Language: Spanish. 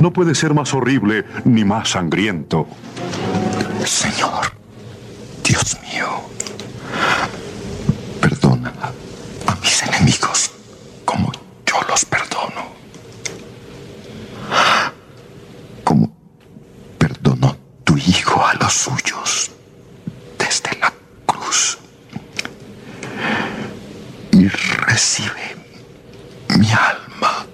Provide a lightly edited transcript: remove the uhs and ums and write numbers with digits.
No puede ser más horrible ni más sangriento. Señor, Dios mío, perdona a mis enemigos como yo los perdono. Como perdonó tu Hijo a los suyos desde la cruz. Y recibe mi alma